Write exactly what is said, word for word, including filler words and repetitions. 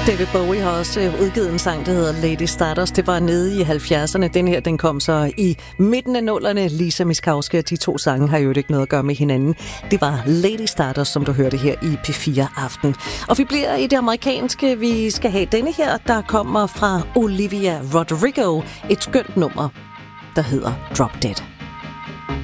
David Bowie har også udgivet en sang, der hedder Lady Stardust. Det var nede i halvfjerdserne. Den her, den kom så i midten af nullerne. Lisa Miskovsky, og de to sange har jo ikke noget at gøre med hinanden. Det var Lady Stardust, som du hørte her i P fire Aften. Og vi bliver i det amerikanske. Vi skal have denne her, der kommer fra Olivia Rodrigo. Et skønt nummer, der hedder Drop Dead.